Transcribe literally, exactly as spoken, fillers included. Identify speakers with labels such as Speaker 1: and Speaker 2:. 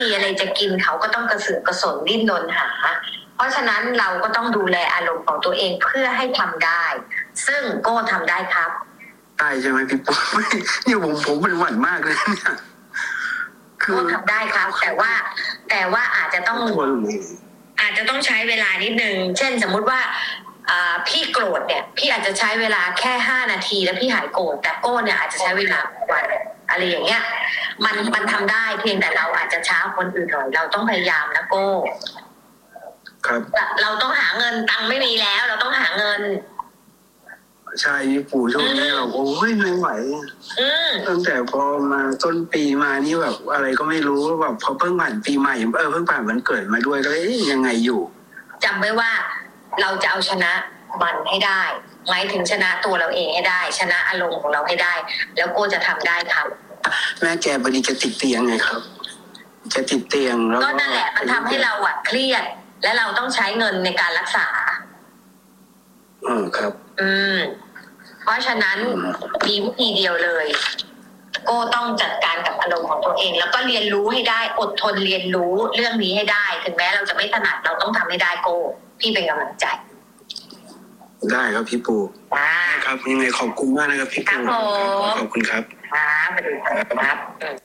Speaker 1: มีอะไรจะกินเขาก็ต้องกระสือกกระสนดิ้นรนหา เพราะฉะนั้นเราก็ต้องดูแลอารมณ์ของตัวเองเพื่อให้ทำได้ ซึ่งโก้ทำได้ครับ
Speaker 2: ได้ใช่ไหมพี่ปุ๊เนี่ยผมผมเป็นหวั่นมากเลยเนี่ย
Speaker 1: โก้ทำได้ครับ แต่ว่าแต่ว่าอาจจะต้อง อาจจะต้องใช้เวลานิดนึง เช่นสมมุติว่าพี่โกรธเนี่ยพี่อาจจะใช้เวลาแค่ห้านาทีแล้วพี่หายโกรธแต่โก้เนี่ยอาจจะใช้เวลาวันอะไรอย่างเงี้ยมันมันทำได้เพียงแต่เราอาจจะช้าคนอื่นหน่อยเราต้องพยายามนะโก้
Speaker 2: ครับ
Speaker 1: เราต้องหาเงินตังค์ไม่มีแล้ว เราต้องหาเงิน
Speaker 2: ใช่พี่ปู่ช่วงนี้เราโอ้ยไม่ไหวตั้งแต่พอมาต้นปีมานี่แบบอะไรก็ไม่รู้แบบพอเพิ่งผ่านปีใหม่เออเพิ่งผ่านวันเกิดมาด้วยก็เลยยังไงอยู่
Speaker 1: จำไว้ว่าเราจะเอาชนะมันให้ได้หมายถึงชนะตัวเราเองให้ได้ ชนะอารมณ์ของเราให้ได้ แล้วโก้จะทำได้ครับ
Speaker 2: แม่แกพอดีจะติดเตียงไงครับจะติดเตียงแล้ว
Speaker 1: ก็นั่นแหละมันทำให้เราอะเครียดและเราต้องใช้เงินในการรักษา
Speaker 2: อืมครับ
Speaker 1: อืมเพราะฉะนั้นมีวิธีเดียวเลยโก้ต้องจัดการกับอารมณ์ของตัวเอง แล้วก็เรียนรู้ให้ได้อดทนเรียนรู้เรื่องนี้ให้ได้ ถึงแม้เราจะไม่ถนัดเราต้องทำให้ได้โก้พี่เป็นกำลังใจ
Speaker 2: ได้ครับพี่ปูครับยังไงขอบคุณมากนะครับพี่ปู
Speaker 1: ครับผม
Speaker 2: ขอบคุณครับ
Speaker 1: ครับสวัสดีครับ